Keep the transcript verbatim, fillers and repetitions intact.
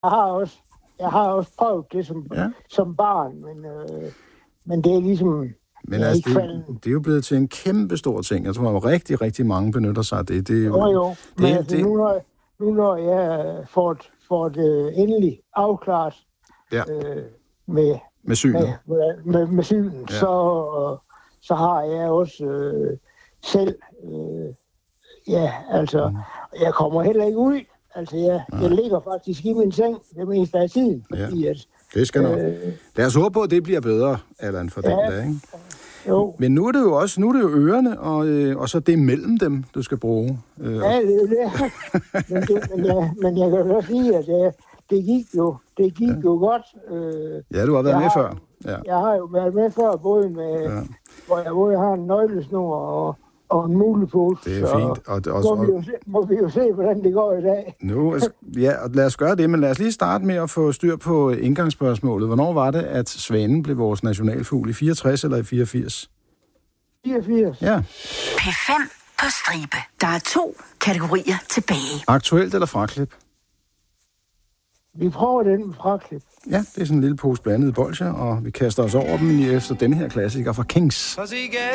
Jeg har også, jeg har også prøvet det som, ja. som barn, men, øh, men det er ligesom... Men altså, det, det er jo blevet til en kæmpe stor ting. Jeg tror, at rigtig, rigtig mange benytter sig af det. det jo, jo. Det, men det, altså, det, nu, når, nu når jeg får, får det endelig afklaret ja. øh, med, med synet, med, med, med synen ja. så, så har jeg også øh, selv... Øh, ja, altså, mm. jeg kommer heller ikke ud. Altså, jeg, jeg ligger faktisk i min seng det meste af tiden. Ja. Fordi at, det skal nok. Øh, Lad os håbe på, at det bliver bedre, Allan, for ja, den dag, ikke? Jo. Men nu er det jo også nu er det jo ørerne, og, øh, og så det mellem dem, du skal bruge. Øh, ja, det er jo det. men, det men, jeg, men jeg kan jo sige, at det, det gik jo, det gik ja. jo godt. Øh, ja, du har været med har, før. Ja. Jeg har jo været med før, både med, ja. hvor jeg både har en nøglesnor og og en mulepose. Det er fint. Og, og, og, må, vi jo se, må vi jo se, hvordan det går i dag. Nu, ja, lad os gøre det, men lad os lige starte med at få styr på indgangsspørgsmålet. Hvornår var det, at svanen blev vores nationalfugl? I fireogtres eller i fireogfirs? fireogfirs. Ja. P fem på stribe. Der er to kategorier tilbage. Aktuelt eller fraklip? Vi prøver den med fraklip. Ja, det er sådan en lille pose blandede bolsjer, og vi kaster os over dem efter denne her klassiker fra Kings.